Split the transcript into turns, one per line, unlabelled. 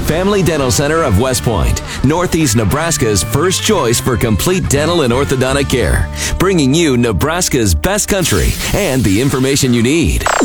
Family Dental Center of West Point, Northeast Nebraska's first choice for complete dental and orthodontic care, bringing you Nebraska's best country and the information you need.